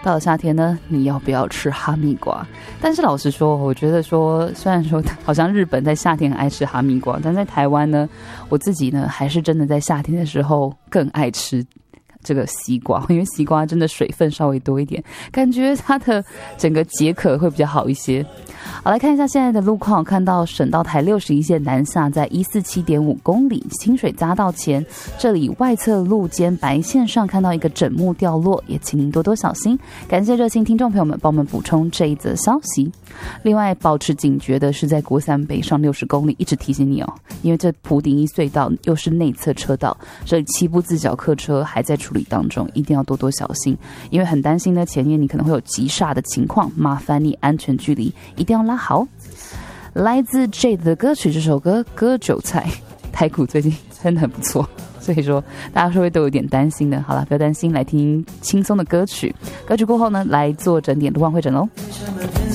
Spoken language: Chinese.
到了夏天呢，你要不要吃哈密瓜？但是老实说，我觉得说，虽然说好像日本在夏天很爱吃哈密瓜，但在台湾呢，我自己呢还是真的在夏天的时候更爱吃这个西瓜，因为西瓜真的水分稍微多一点，感觉它的整个解渴会比较好一些。好，来看一下现在的路况，看到省道台61线南下在 147.5 公里，清水匝道前，这里外侧路肩白线上看到一个枕木掉落，也请您多多小心。感谢热心听众朋友们帮我们补充这一则消息。另外保持警觉的是在国三北上60公里，一直提醒你哦，因为这埔顶一隧道又是内侧车道，这里7部自脚客车还在处理当中，一定要多多小心，因为很担心呢前面你可能会有急刹的情况，麻烦你安全距离一定要拉好。来自 Jade 的歌曲，这首歌《割韭菜》，台股最近真的很不错，所以说大家是不是都有点担心的？好了，不要担心，来听轻松的歌曲。歌曲过后呢，来做整点路况会诊喽。